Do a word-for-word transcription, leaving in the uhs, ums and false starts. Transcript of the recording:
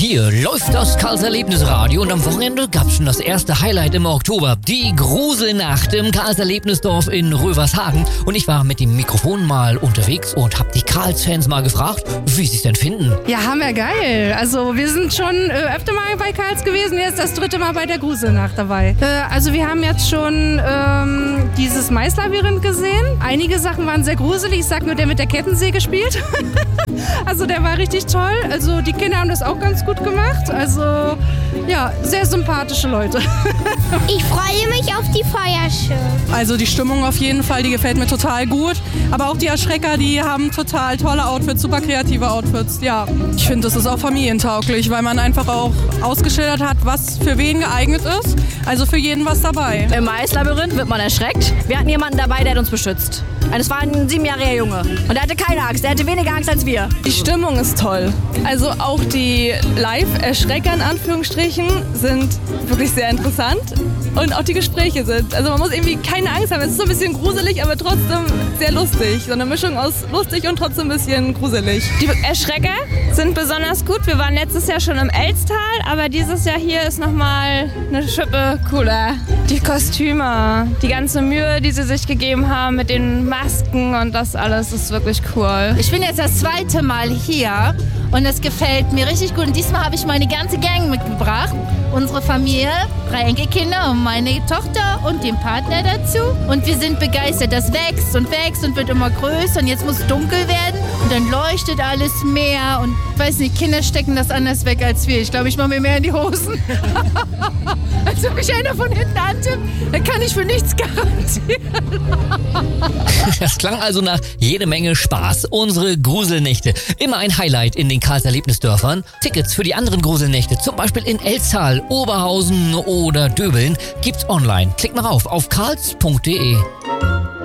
Hier läuft das Karls Erlebnisradio und am Wochenende gab's schon das erste Highlight im Oktober. Die Gruselnacht im Karls Erlebnisdorf in Rövershagen. Und ich war mit dem Mikrofon mal unterwegs und hab die Karls-Fans mal gefragt, wie sie's denn finden. Ja, hammer geil. Also wir sind schon äh, öfter mal bei Karls gewesen, jetzt das dritte Mal bei der Gruselnacht dabei. Äh, also wir haben jetzt schon ähm, dieses Maislabyrinth gesehen. Einige Sachen waren sehr gruselig. Ich sag nur, der mit der Kettensäge spielt. Also der war richtig toll. Also die Kinder haben das auch ganz gut gemacht. Also ja, sehr sympathische Leute. Ich freue mich auf die Feuershow. Also die Stimmung auf jeden Fall, die gefällt mir total gut. Aber auch die Erschrecker, die haben total tolle Outfits, super kreative Outfits. Ja, ich finde, das ist auch familientauglich, weil man einfach auch ausgeschildert hat, was für wen geeignet ist. Also für jeden was dabei. Im Maislabyrinth wird man erschreckt. Wir hatten jemanden dabei, der hat uns beschützt. Es war ein siebenjähriger Junge. Und der hatte keine Angst. Der hatte weniger Angst als wir. Die Stimmung ist toll. Also auch die Live-Erschrecker in Anführungsstrichen sind wirklich sehr interessant. Und auch die Gespräche sind. Also man muss irgendwie keine Angst haben. Es ist so ein bisschen gruselig, aber trotzdem sehr lustig. So eine Mischung aus lustig und trotzdem ein bisschen gruselig. Die Erschrecker sind besonders gut. Wir waren letztes Jahr schon im Elstal, aber dieses Jahr hier ist nochmal eine Schippe cooler. Die Kostüme, die ganze Mühe, die sie sich gegeben haben mit den Masken und das alles ist wirklich cool. Ich bin jetzt das zweite Mal hier und es gefällt mir richtig gut. Und diesmal habe ich meine ganze Gang mitgebracht. Unsere Familie, drei Enkelkinder und meine Tochter und den Partner dazu. Und wir sind begeistert. Das wächst und wächst und wird immer größer. Und jetzt muss es dunkel werden und dann leuchtet alles mehr. Und ich weiß nicht, Kinder stecken das anders weg als wir. Ich glaube, ich mache mir mehr in die Hosen. Als ob mich einer von hinten antippt, dann kann ich für nichts garantieren. Das klang also nach jede Menge Spaß. Unsere Gruselnächte. Immer ein Highlight in den Karls Erlebnisdörfern. Tickets für die anderen Gruselnächte, zum Beispiel in Elstal, Oberhausen oder Döbeln, gibt's online. Klickt mal rauf auf karls punkt de.